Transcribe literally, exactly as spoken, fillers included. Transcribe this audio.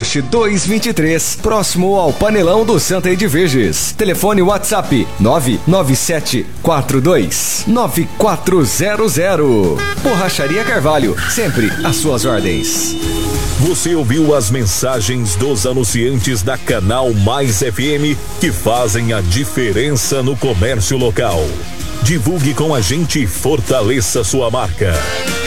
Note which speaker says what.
Speaker 1: Post duzentos e vinte e três, próximo ao Panelão do Santa Edviges. Telefone WhatsApp nove nove sete quatro dois nove quatro zero zero. Borracharia Carvalho, sempre às suas ordens.
Speaker 2: Você ouviu as mensagens dos anunciantes da Canal Mais F M que fazem a diferença no comércio local. Divulgue com a gente e fortaleça sua marca.